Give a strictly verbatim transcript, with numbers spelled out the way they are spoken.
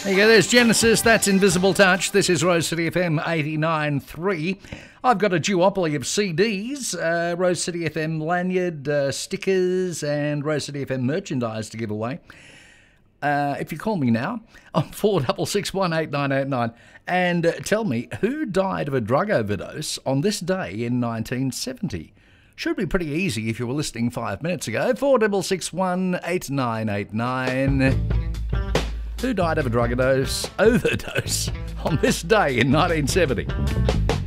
There you go, there's Genesis, that's Invisible Touch. This is Rose City F M eighty-nine point three. I've got a duopoly of C Ds, uh, Rose City F M lanyard, uh, stickers and Rose City F M merchandise to give away. Uh, if you call me now on four six six one eight nine eight nine and uh, tell me who died of a drug overdose on this day in nineteen seventy. Should be pretty easy if you were listening five minutes ago. four six six one eight nine eight nine. Who died of a drug overdose, overdose on this day in nineteen seventy?